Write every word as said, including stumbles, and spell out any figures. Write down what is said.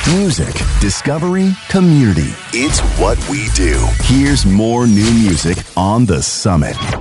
Music, discovery, community. It's what we do. Here's more new music on The Summit.